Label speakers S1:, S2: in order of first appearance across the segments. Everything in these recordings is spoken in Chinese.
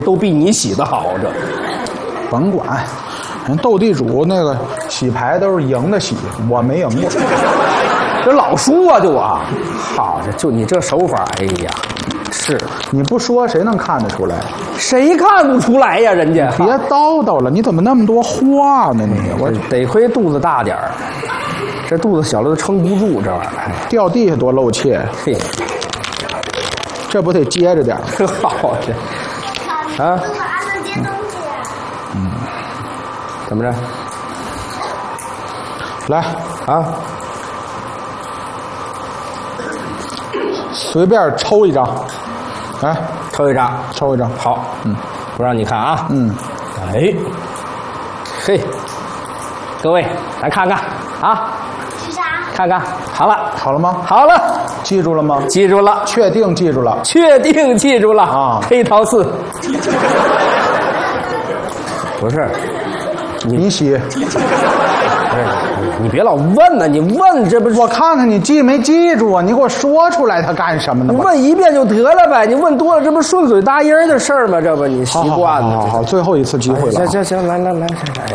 S1: 都比你洗的好，这
S2: 甭管，人斗地主那个洗牌都是赢的洗，我没赢过。
S1: 这老输啊，就我，好，就你这手法，哎呀，是
S2: 你不说谁能看得出来？
S1: 谁看不出来呀？人家
S2: 别叨叨了，你怎么那么多话呢？你我
S1: 得亏肚子大点儿，这肚子小了都撑不住这玩意儿。
S2: 掉地下多露怯，
S1: 嘿，
S2: 这不得接着点儿？
S1: 好这啊，怎么着？
S2: 来
S1: 啊，
S2: 随便抽一张，来
S1: 抽一张，
S2: 抽一张。
S1: 好，不让你看啊。哎，嘿，各位来看看啊，
S3: 是啥？
S1: 看看，好了，
S2: 好了吗？
S1: 好了，
S2: 记住了吗？
S1: 记住了，
S2: 确定记住了。
S1: 确定记住了
S2: 啊
S1: 黑桃4。不是，
S2: 你洗，
S1: 不是，你别老问呢，你问这不是
S2: 我看看你记没记住啊？你给我说出来，他干什么呢？
S1: 你问一遍就得了呗，你问多了，这不是顺嘴答音的事儿吗？这不你习惯了。
S2: 好，最后一次机会了。
S1: 行，来，哎，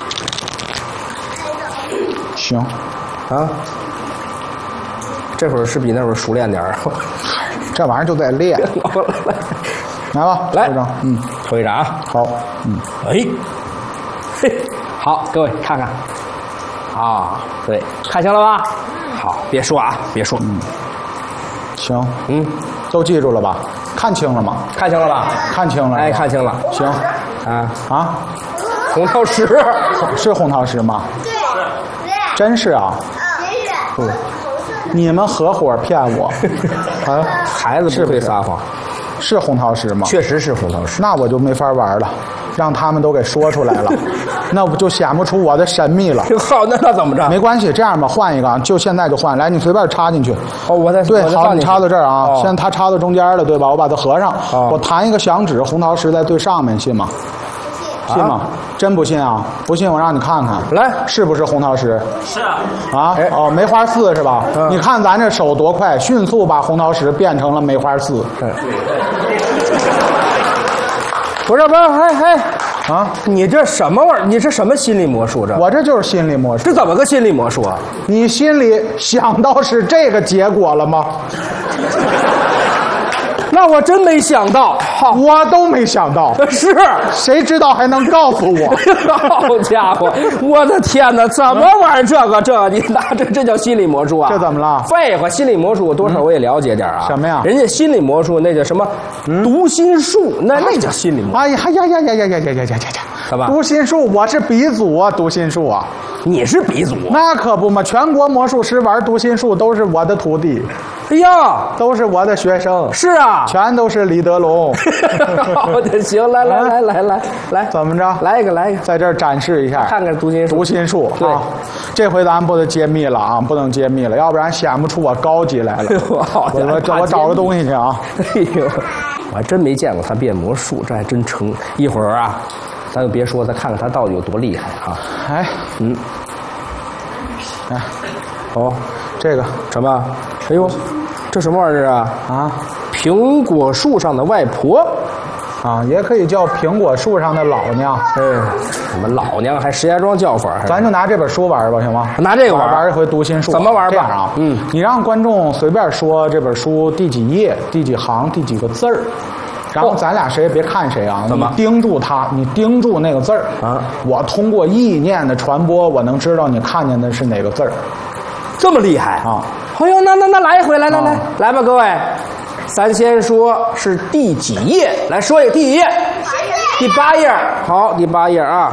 S2: 行，
S1: 啊，这会儿是比那会儿熟练点儿。
S2: 这玩意儿就在练。来吧，
S1: 来
S2: 抽一张，
S1: 抽一张啊。
S2: 好，
S1: 哎，嘿，好，各位看看，啊，对，看清了吧？好，别说啊，别说，
S2: 行，
S1: 都
S2: 都记住了吧？看清了吗？
S1: 看清了吧？
S2: 看清了，
S1: 哎，看清了，
S2: 行，
S1: 啊，红桃10，
S2: 是红桃10吗？
S3: 对，
S2: 真是啊，
S3: 真是。
S2: 你们合伙骗我，啊，
S1: 孩子不会撒谎，
S2: 是红桃10吗？
S1: 确实是红桃10。
S2: 那我就没法玩了，让他们都给说出来了，那不就显不出我的神秘了？
S1: 好，那怎么着？
S2: 没关系，这样吧，换一个，就现在就换。来，你随便插进去。
S1: 哦，我再
S2: 对，好，你插到这儿啊。
S1: 哦
S2: 现在它插到中间了，对吧？我把它合上，
S1: 哦
S2: 我弹一个响指，红桃10在最上面，信吗？信吗？真不信啊？不信我让你看看，
S1: 来，
S2: 是不是红桃10？
S4: 是啊，
S2: 啊，
S1: 哎
S2: 哦，梅花4是吧？你看咱这手多快，迅速把红桃10变成了梅花4。
S1: 不是，哎，
S2: 啊，
S1: 你这什么玩意儿？你这什么心理魔术？这
S2: 我这就是心理魔术。
S1: 这怎么个心理魔术啊？
S2: 你心里想到是这个结果了吗？
S1: 那我真没想到，
S2: 我都没想到，
S1: 是，
S2: 谁知道还能告诉我？
S1: 好家伙，我的天哪，怎么玩儿这个？你拿这叫心理魔术啊？
S2: 这怎么了？
S1: 废话，心理魔术多少我也了解点啊。
S2: 什么呀
S1: 人家心理魔术那叫什么？读心术，那叫心理魔术。
S2: 哎呀！
S1: 干嘛
S2: 读心术，我是鼻祖啊！读心术啊，
S1: 你是鼻祖？
S2: 那可不嘛！全国魔术师玩读心术都是我的徒弟，
S1: 哎呀，
S2: 都是我的学生，
S1: 是啊，
S2: 全都是李德龙。
S1: 好的，行，来，
S2: 怎么着？
S1: 来一个，
S2: 在这儿展示一下，
S1: 看看读心术。
S2: 读心术
S1: 对
S2: 啊！这回咱不能揭秘了啊，不能揭秘了，要不然显不出我高级来了。我找个东西去啊！
S1: 哎呦，我还真没见过他变魔术，这还真成。一会儿啊，咱就别说，咱看看他到底有多厉害啊！
S2: 哎，哎，
S1: 哦，
S2: 这个
S1: 什么？哎呦，这什么玩意儿啊？
S2: 啊
S1: 苹果树上的外婆。
S2: 啊，也可以叫苹果树上的老娘。
S1: 哎，什么老娘还石家庄叫法？
S2: 咱就拿这本书玩吧，行吗？
S1: 拿这个玩
S2: 一回读心术。
S1: 怎么玩吧？
S2: 这样啊，你让观众随便说这本书第几页、第几行、第几个字儿，然后咱俩谁也别看谁啊，
S1: 怎么
S2: 你盯住他，你盯住那个字儿
S1: 啊？
S2: 我通过意念的传播，我能知道你看见的是哪个字儿。
S1: 这么厉害
S2: 啊！
S1: 哎呦，那来一回，来吧，各位，咱先说是第几页？来说一个第几页？第8页。好，第8页啊。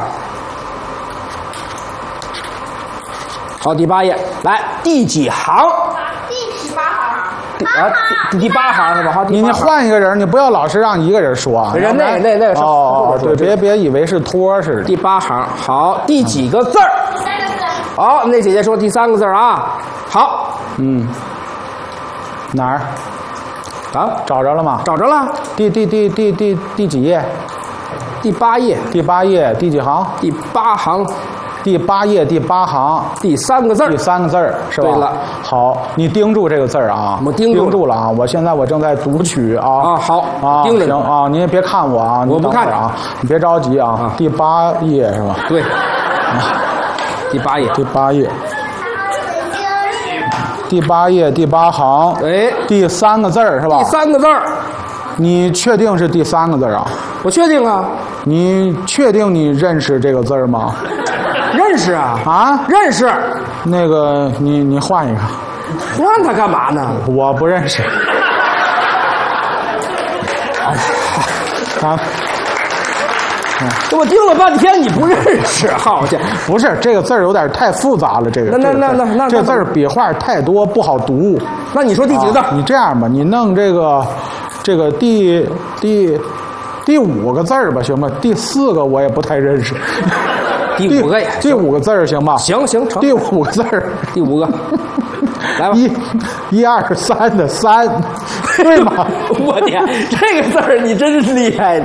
S1: 好，第8页，来第几行？
S3: 第18行。
S1: 第8行是吧？好，
S2: 你换一个人，你不要老是让一个人说啊。
S1: 人那个是
S2: 哦，对，别以为是托似的。
S1: 第8行，好，第几个字儿
S3: 3个字。
S1: 好，那姐姐说第3个字儿啊。好，
S2: 哪儿？
S1: 啊，
S2: 找着了吗？
S1: 找着了。
S2: 第几页？
S1: 第8页。
S2: 第8页第几行？
S1: 第8行。
S2: 第8页第8行
S1: 第3个字
S2: 第3个字儿是吧？
S1: 对了，
S2: 好，你盯住这个字儿啊！
S1: 我盯
S2: 住了啊！我现在正在读取啊！
S1: 啊，好
S2: 啊，
S1: 盯着
S2: 行啊！您也别看我啊！
S1: 我不看
S2: 啊！你别着急啊！第8页是吧？
S1: 对，第8页，
S2: 第8页，第8页第8行，
S1: 哎，
S2: 第3个字儿是吧？
S1: 第3个字儿，
S2: 你确定是第3个字儿啊？
S1: 我确定啊。
S2: 你确定你认识这个字儿吗？
S1: 认识啊！
S2: 啊，
S1: 认识。
S2: 那个，你换一个。
S1: 换它干嘛呢？
S2: 我不认识。啊，
S1: 我盯了半天，你不认识，好家伙！
S2: 不是这个字儿有点太复杂了，这个
S1: 那
S2: 这字儿笔画太多，不好读。
S1: 那你说第几个字？
S2: 你这样吧，你弄这个第5个字儿吧，行吧？第4个我也不太认识。
S1: 第5个，
S2: 第5个字儿行吧？
S1: 行，成。
S2: 第5个字儿，
S1: 第5个，来吧。
S2: 1、2、3的3，对吗？
S1: 我天，这个字儿你真是厉害！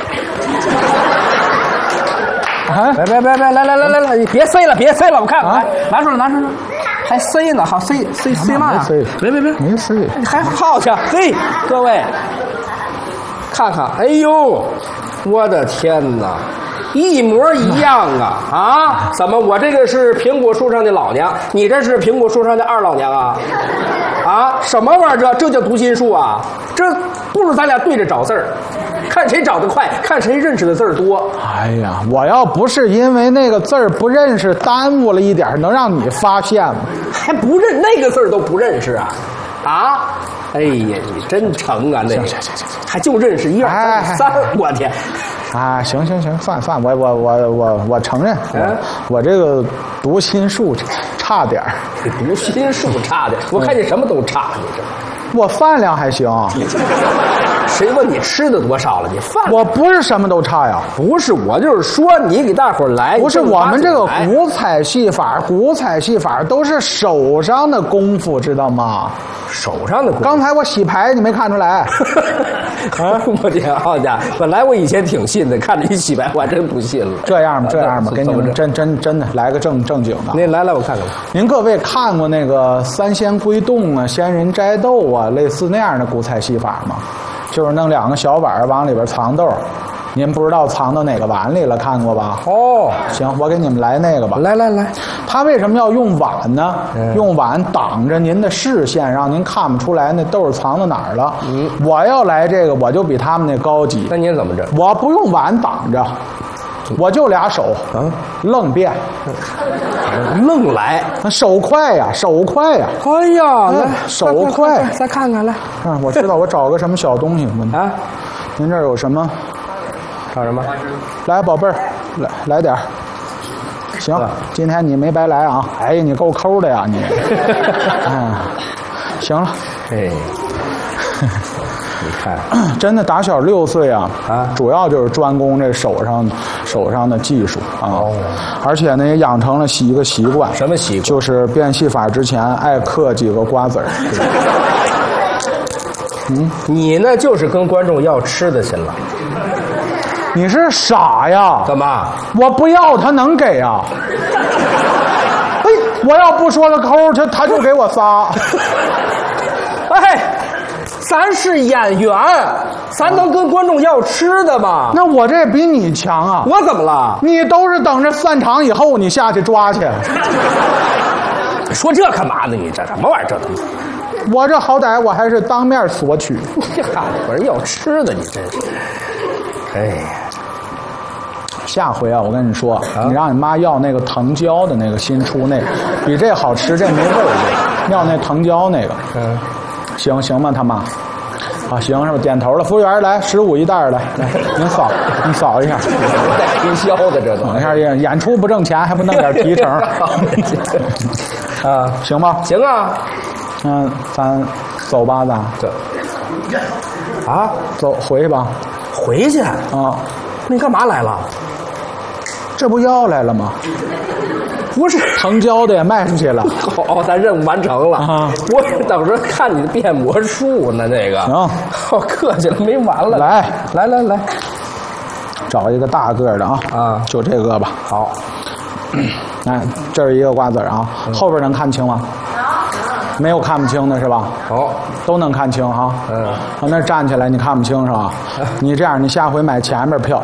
S2: 啊！
S1: 来，你别塞了，我看看，拿出来，还塞呢，好塞嘛呀？别，
S2: 没塞，
S1: 还好去，嘿，各位，看看，哎呦，我的天哪！一模一样啊！啊，怎么我这个是苹果树上的老娘，你这是苹果树上的二老娘啊？啊，什么玩意儿这叫读心术啊？这不如咱俩对着找字儿，看谁找得快，看谁认识的字儿多。
S2: 哎呀，我要不是因为那个字儿不认识，耽误了一点，能让你发现吗？
S1: 还不认那个字儿都不认识啊？啊！哎呀，你真成啊！那个还就认识1、2、3、4，我天！
S2: 啊，行，算，我承认，我这个读心术差点儿。
S1: 读心术差点，我看你什么都差，你这。
S2: 我饭量还行。
S1: 谁问你吃的多少了？你饭
S2: 我不是什么都差呀。
S1: 不是，我就是说你给大伙儿来。
S2: 不是我们这个古彩戏法都是手上的功夫，知道吗？
S1: 手上的功夫。
S2: 刚才我洗牌，你没看出来？
S1: 啊！我天，好家伙！本来我以前挺信的，看着你洗白，我还真不信了。
S2: 这样吧，给你们真的来个正经的。
S1: 您来，我看看。
S2: 您各位看过那个三仙归洞啊、仙人摘豆啊，类似那样的古彩戏法吗？就是弄2个小碗往里边藏豆，您不知道藏到哪个碗里了，看过吧？
S1: 哦，
S2: 行，我给你们来那个吧。
S1: 来。
S2: 他为什么要用碗呢？用碗挡着您的视线，让您看不出来那豆藏到哪儿了。我要来这个，我就比他们那高级。
S1: 那您怎么着？
S2: 我不用碗挡着，我就2手，愣变，
S1: 愣来，
S2: 手快呀！
S1: 哎呀，来，
S2: 手快，
S1: 再看看来。
S2: 我知道，我找个什么小东西
S1: 啊？
S2: 您这儿有什么？
S1: 找什么？
S2: 来，宝贝儿，来点儿。行，今天你没白来啊！哎呀，你够抠的呀你！行了，
S1: 哎，你看，
S2: 真的打小6岁啊，主要就是专攻这手上的技术啊。而且呢，也养成了一个习惯。
S1: 什么习惯？
S2: 就是变戏法之前爱嗑几个瓜子儿。
S1: 你呢就是跟观众要吃的去了。
S2: 你是傻呀？
S1: 干嘛？
S2: 我不要，他能给啊？哎，我要不说了抠，他就给我仨。
S1: 哎，咱是演员，咱能跟观众要吃的吗？
S2: 那我这比你强啊！
S1: 我怎么了？
S2: 你都是等着散场以后你下去抓去。
S1: 说这干嘛呢？你这什么玩意儿？这他妈！
S2: 我这好歹我还是当面索取。
S1: 我这要吃的，你真是。哎呀。
S2: 下回啊，我跟你说，你让你妈要那个藤椒的那个新出那个，比这好吃，这没味儿。要那藤椒那个，行吗，他妈？啊，行是吧？点头了。服务员来，15一袋来，您扫一下。
S1: 带推销的这都。
S2: 你看演出不挣钱，还不弄点提成？啊，行吧？
S1: 行啊。
S2: 咱走吧，咱。
S1: 对。啊，
S2: 走回去吧。
S1: 回去啊？你干嘛来了？
S2: 这不要来了吗？
S1: 不是，
S2: 藤椒的也卖出去了。
S1: 好，咱任务完成了。我等着看你的变魔术呢。那个，
S2: 行，
S1: 客气了，没完了。
S2: 来，
S1: 找
S2: 一个大个的啊，就这个吧。
S1: 好，
S2: 哎，这是一个瓜子啊，后边能看清吗？没有看不清的是吧？
S1: 好，
S2: 都能看清哈。那站起来你看不清是吧？你这样，你下回买前面票，